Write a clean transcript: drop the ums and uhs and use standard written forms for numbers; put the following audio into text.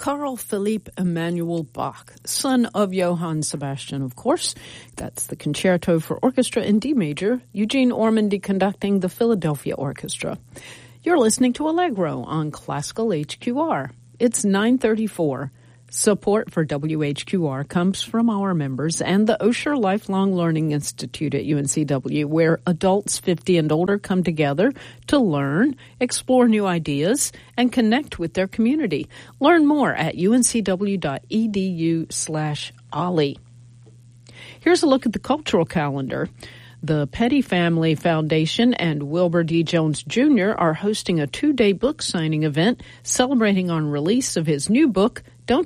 Carl Philipp Emanuel Bach, son of Johann Sebastian, of course. That's the Concerto for Orchestra in D major, Eugene Ormandy conducting the Philadelphia Orchestra. You're listening to Allegro on Classical HQR. It's 9:34. Support for WHQR comes from our members and the Osher Lifelong Learning Institute at UNCW, where adults 50 and older come together to learn, explore new ideas, and connect with their community. Learn more at uncw.edu/OLLI. Here's a look at the cultural calendar. The Petty Family Foundation and Wilbur D. Jones Jr. are hosting a 2-day book signing event celebrating on release of his new book,